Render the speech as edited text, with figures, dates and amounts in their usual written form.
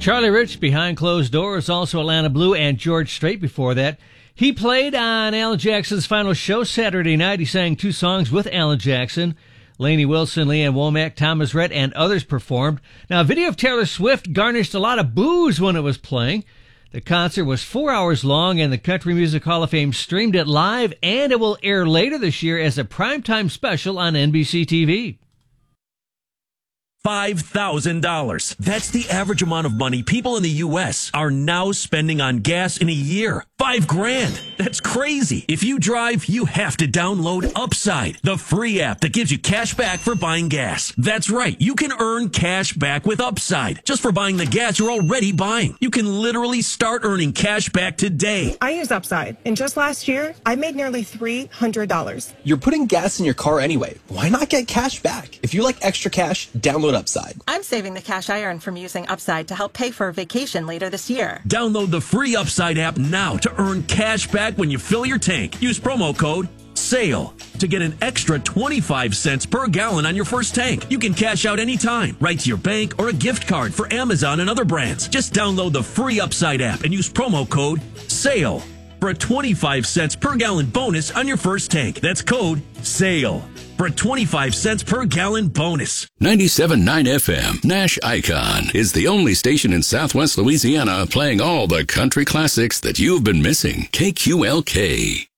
Charlie Rich, Behind Closed Doors, also Atlanta Blue, and George Strait before that. He played on Alan Jackson's final show Saturday night. He sang 2 songs with Alan Jackson. Lainey Wilson, Leanne Womack, Thomas Rhett, and others performed. Now, a video of Taylor Swift garnished a lot of boos when it was playing. The concert was 4 hours long, and the Country Music Hall of Fame streamed it live, and it will air later this year as a primetime special on NBC TV. $5,000. That's the average amount of money people in the U.S. are now spending on gas in a year. $5,000. That's crazy. If you drive, you have to download Upside, the free app that gives you cash back for buying gas. That's right. You can earn cash back with Upside just for buying the gas you're already buying. You can literally start earning cash back today. I use Upside, and just last year, I made nearly $300. You're putting gas in your car anyway. Why not get cash back? If you like extra cash, download Upside. I'm saving the cash I earn from using Upside to help pay for a vacation later this year. Download the free Upside app now to earn cash back when you fill your tank. Use promo code SALE to get an extra 25 cents per gallon on your first tank. You can cash out anytime, right to your bank or a gift card for Amazon and other brands. Just download the free Upside app and use promo code SALE for a 25 cents per gallon bonus on your first tank. That's code SALE for a 25 cents per gallon bonus. 97.9 FM, Nash Icon, is the only station in Southwest Louisiana playing all the country classics that you've been missing. KQLK.